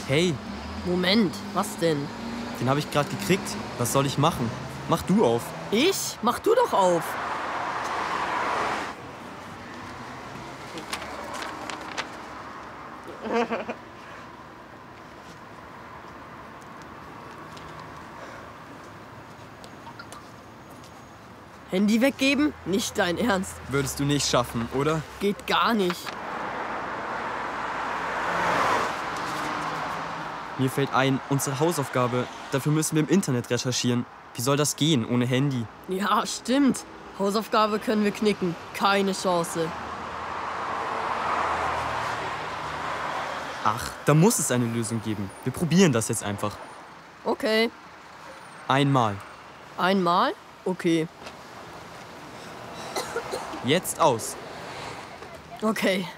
Hey, Moment, was denn? den habe ich gerade gekriegt. Was soll ich machen? Mach du auf. Ich? Mach du doch auf. Handy weggeben? Nicht dein Ernst. Würdest du nicht schaffen, oder? Geht gar nicht. Mir fällt ein, unsere Hausaufgabe. Dafür müssen wir im Internet recherchieren. Wie soll das gehen, ohne Handy? Ja, stimmt. Hausaufgabe können wir knicken. Keine Chance. Ach, da muss es eine Lösung geben. Wir probieren das jetzt einfach. Okay. Einmal. Einmal? Okay. Jetzt aus. Okay.